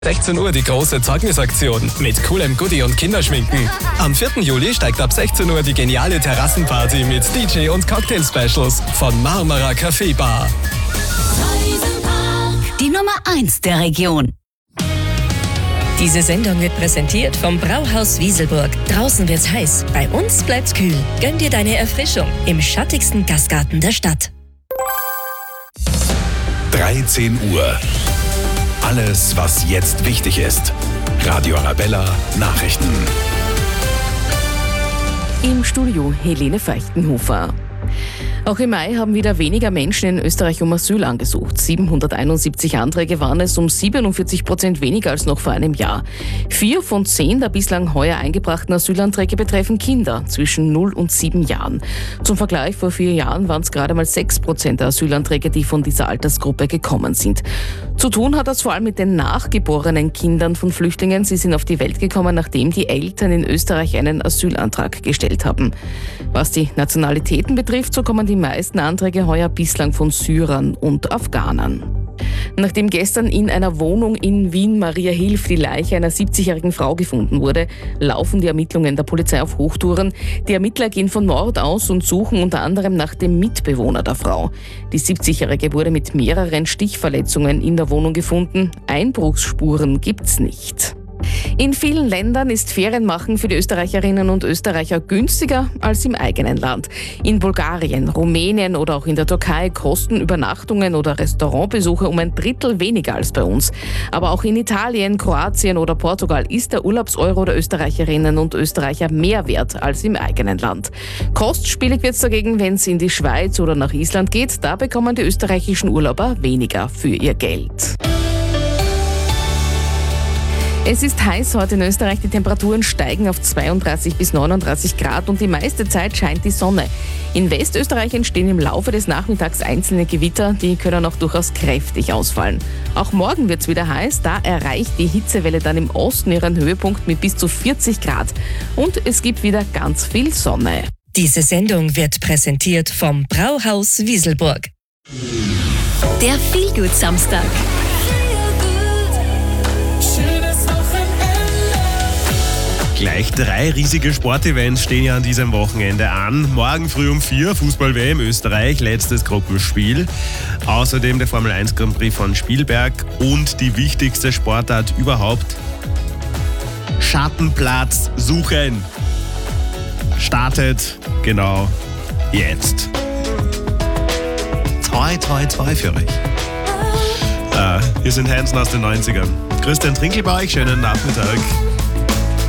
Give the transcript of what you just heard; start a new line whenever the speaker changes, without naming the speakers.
16 Uhr die große Zeugnisaktion mit coolem Goodie und Kinderschminken. Am 4. Juli steigt ab 16 Uhr die geniale Terrassenparty mit DJ und Cocktail-Specials von Marmara Café Bar.
Die Nummer 1 der Region.
Diese Sendung wird präsentiert vom Brauhaus Wieselburg. Draußen wird's heiß, bei uns bleibt's kühl. Gönn dir deine Erfrischung im schattigsten Gastgarten der Stadt.
13 Uhr. Alles, was jetzt wichtig ist. Radio Arabella Nachrichten.
Im Studio Helene Feuchtenhofer. Auch im Mai haben wieder weniger Menschen in Österreich um Asyl angesucht. 771 Anträge waren es, um 47% weniger als noch vor einem Jahr. 4 von 10 der bislang heuer eingebrachten Asylanträge betreffen Kinder zwischen 0 und 7 Jahren. Zum Vergleich, vor 4 Jahren waren es gerade mal 6% der Asylanträge, die von dieser Altersgruppe gekommen sind. Zu tun hat das vor allem mit den nachgeborenen Kindern von Flüchtlingen. Sie sind auf die Welt gekommen, nachdem die Eltern in Österreich einen Asylantrag gestellt haben. Was die Nationalitäten betrifft, so kommen die meisten Anträge heuer bislang von Syrern und Afghanern. Nachdem gestern in einer Wohnung in Wien-Mariahilf die Leiche einer 70-jährigen Frau gefunden wurde, laufen die Ermittlungen der Polizei auf Hochtouren. Die Ermittler gehen von Mord aus und suchen unter anderem nach dem Mitbewohner der Frau. Die 70-jährige wurde mit mehreren Stichverletzungen in der Wohnung gefunden. Einbruchsspuren gibt's nicht. In vielen Ländern ist Ferienmachen für die Österreicherinnen und Österreicher günstiger als im eigenen Land. In Bulgarien, Rumänien oder auch in der Türkei kosten Übernachtungen oder Restaurantbesuche um ein Drittel weniger als bei uns. Aber auch in Italien, Kroatien oder Portugal ist der Urlaubseuro der Österreicherinnen und Österreicher mehr wert als im eigenen Land. Kostspielig wird es dagegen, wenn es in die Schweiz oder nach Island geht. Da bekommen die österreichischen Urlauber weniger für ihr Geld. Es ist heiß heute in Österreich, die Temperaturen steigen auf 32 bis 39 Grad und die meiste Zeit scheint die Sonne. In Westösterreich entstehen im Laufe des Nachmittags einzelne Gewitter, die können auch durchaus kräftig ausfallen. Auch morgen wird es wieder heiß, da erreicht die Hitzewelle dann im Osten ihren Höhepunkt mit bis zu 40 Grad. Und es gibt wieder ganz viel Sonne.
Diese Sendung wird präsentiert vom Brauhaus Wieselburg.
Der Feelgood-Samstag.
Gleich 3 riesige Sportevents stehen ja an diesem Wochenende an. Morgen früh um 4 Fußball-WM Österreich, letztes Gruppenspiel. Außerdem der Formel 1 Grand Prix von Spielberg und die wichtigste Sportart überhaupt: Schattenplatz suchen. Startet genau jetzt. Toi, toi, toi für euch. Hier sind Hansen aus den 90ern. Christian Trinkel bei euch, schönen Nachmittag.